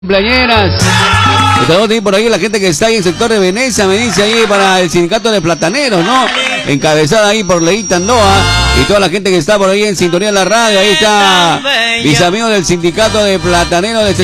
Playeras. Saludos también por ahí la gente que está ahí en el sector de Venecia, me dice ahí para el sindicato de plataneros, ¿no? Encabezada ahí por Leita Andoa y toda la gente que está por ahí en sintonía de la radio. Ahí está mis amigos del sindicato de plataneros de